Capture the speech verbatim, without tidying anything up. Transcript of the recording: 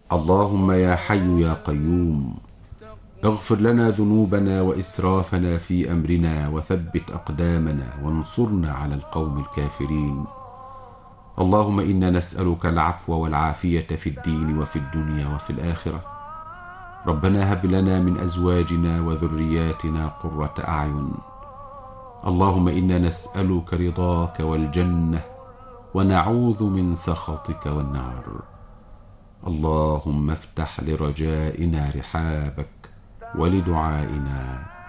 اللهم يا حي يا قيوم، اغفر لنا ذنوبنا وإسرافنا في أمرنا، وثبت أقدامنا وانصرنا على القوم الكافرين. اللهم إنا نسألك العفو والعافية في الدين وفي الدنيا وفي الآخرة. ربنا هب لنا من أزواجنا وذرياتنا قرة أعين. اللهم إنا نسألك رضاك والجنة، ونعوذ من سخطك والنار. اللهم افتح لرجائنا رحابك ولدعائنا